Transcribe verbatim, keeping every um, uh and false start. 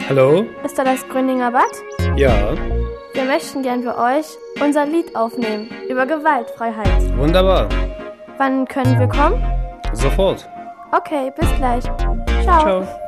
Hallo? Ist da das Grüninger Bad? Ja. Wir möchten gern für euch unser Lied aufnehmen über Gewaltfreiheit. Wunderbar. Wann können wir kommen? Sofort. Okay, bis gleich. Ciao. Ciao.